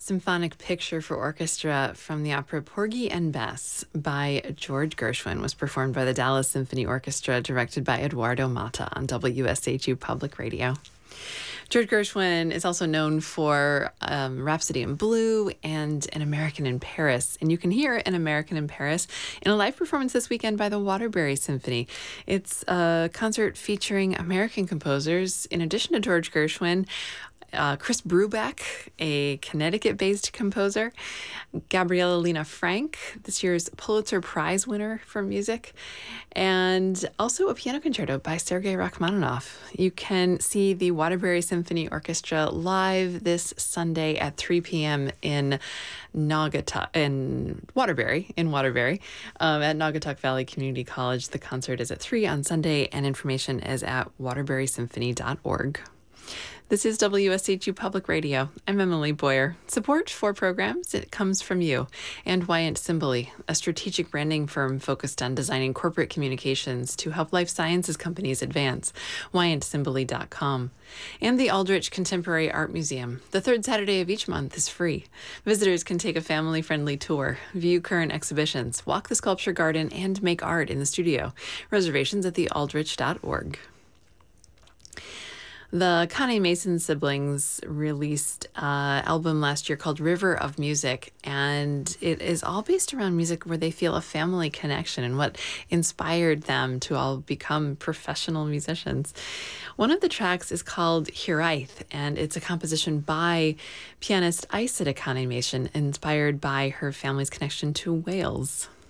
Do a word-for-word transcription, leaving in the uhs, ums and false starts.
Symphonic Picture for Orchestra from the opera Porgy and Bess by George Gershwin was performed by the Dallas Symphony Orchestra, directed by Eduardo Mata on W S H U Public Radio. George Gershwin is also known for um, Rhapsody in Blue and An American in Paris. And you can hear An American in Paris in a live performance this weekend by the Waterbury Symphony. It's a concert featuring American composers, in addition to George Gershwin, Uh, Chris Brubeck, a Connecticut-based composer, Gabriela Lena Frank, this year's Pulitzer Prize winner for music, and also a piano concerto by Sergei Rachmaninoff. You can see the Waterbury Symphony Orchestra live this Sunday at three p.m. in Naugatuck, in Waterbury, in Waterbury, um, at Naugatuck Valley Community College. The concert is at three on Sunday, and information is at waterbury symphony dot org. This is W S H U Public Radio. I'm Emily Boyer. Support for programs, it comes from you and Wyant Simboli, a strategic branding firm focused on designing corporate communications to help life sciences companies advance. wyant simboli dot com. And the Aldrich Contemporary Art Museum. The third Saturday of each month is free. Visitors can take a family-friendly tour, view current exhibitions, walk the sculpture garden, and make art in the studio. Reservations at the aldrich dot org. The Connie Mason siblings released an album last year called River of Music, and it is all based around music where they feel a family connection and what inspired them to all become professional musicians. One of the tracks is called Hiraeth, and it's a composition by pianist Aissata Connie Mason, inspired by her family's connection to Wales.